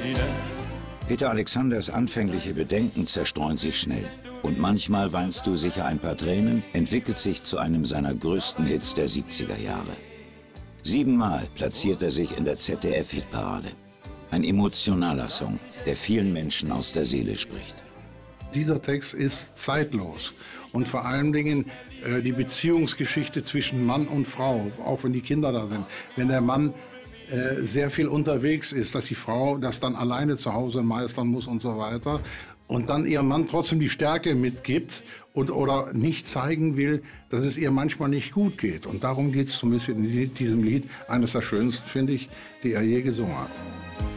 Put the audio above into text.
Peter Alexanders anfängliche Bedenken zerstreuen sich schnell. Und manchmal weinst du sicher ein paar Tränen, entwickelt sich zu einem seiner größten Hits der 70er Jahre. 7-mal platziert er sich in der ZDF-Hitparade. Ein emotionaler Song, der vielen Menschen aus der Seele spricht. Dieser Text ist zeitlos und vor allen Dingen die Beziehungsgeschichte zwischen Mann und Frau, auch wenn die Kinder da sind. Wenn der Mann sehr viel unterwegs ist, dass die Frau das dann alleine zu Hause meistern muss und so weiter und dann ihrem Mann trotzdem die Stärke mitgibt oder nicht zeigen will, dass es ihr manchmal nicht gut geht. Und darum geht es so ein bisschen in diesem Lied, eines der schönsten, finde ich, die er je gesungen hat.